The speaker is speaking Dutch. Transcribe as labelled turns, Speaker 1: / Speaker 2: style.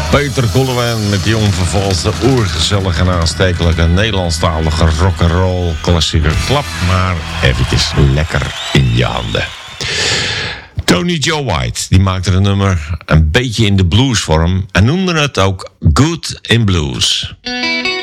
Speaker 1: Peter Koelewijn met die onvervalste, oergezellige en aanstekelijke Nederlandstalige rock'n'roll klassieker. Klap maar eventjes lekker in je handen. Tony Joe White, die maakte een nummer een beetje in de bluesvorm en noemde het ook Good in Blues.